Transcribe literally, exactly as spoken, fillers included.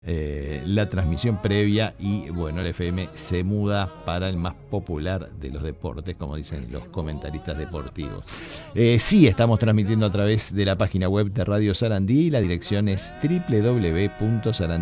eh, la transmisión previa y bueno, el F M se muda para el más popular de los deportes, como dicen los comentaristas deportivos. Eh, sí, estamos transmitiendo a través de la página web de Radio Sarandí, la dirección es doble u doble u doble u punto sarandí